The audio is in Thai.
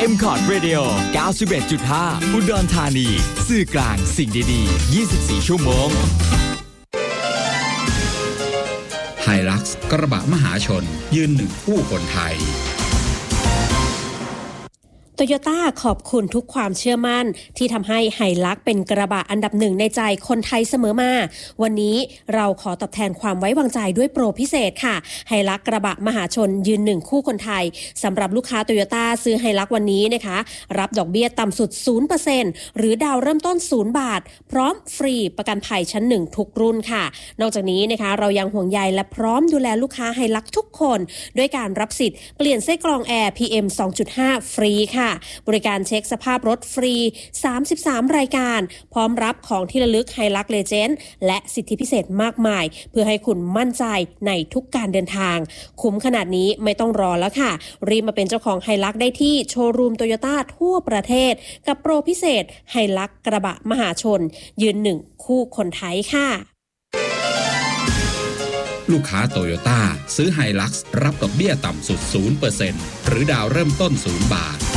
M-Cot Radio 91.5 อุดรธานีสื่อกลางสิ่งดีๆ24ชั่วโมงไฮลักซ์กระบะมหาชนยืนหนึ่งคู่คนไทยโตโยต้าขอบคุณทุกความเชื่อมั่นที่ทำให้ไฮลักซ์เป็นกระบะอันดับหนึ่งในใจคนไทยเสมอมาวันนี้เราขอตอบแทนความไว้วางใจด้วยโปรพิเศษค่ะไฮลักซ์กระบะมหาชนยืนหนึ่งคู่คนไทยสำหรับลูกค้าโตโยต้าซื้อไฮลักซ์วันนี้นะคะรับดอกเบี้ยต่ำสุด 0% หรือดาวเริ่มต้น0 บาทพร้อมฟรีประกันภัยชั้น1ทุกรุ่นค่ะนอกจากนี้นะคะเรายังห่วงใยและพร้อมดูแลลูกค้าไฮลักซ์ทุกคนด้วยการรับสิทธิ์เปลี่ยนไส้กรองแอร์ PM 2.5 ฟรีค่ะบริการเช็คสภาพรถฟรี33รายการพร้อมรับของที่ระลึกไฮลักซ์เลเจนด์และสิทธิพิเศษมากมายเพื่อให้คุณมั่นใจในทุกการเดินทางคุ้มขนาดนี้ไม่ต้องรอแล้วค่ะรีบมาเป็นเจ้าของไฮลักซ์ได้ที่โชว์รูมโตโยต้าทั่วประเทศกับโปรพิเศษไฮลักซ์กระบะมหาชนยืนหนึ่งคู่คนไทยค่ะลูกค้าโตโยต้าซื้อไฮลักซ์รับดอกเบี้ยต่ำสุด 0% หรือดาวเริ่มต้น0 บาท